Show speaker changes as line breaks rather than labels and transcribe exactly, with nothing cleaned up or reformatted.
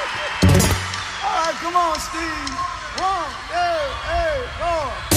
All right, come on, Steve. One, two, three, four.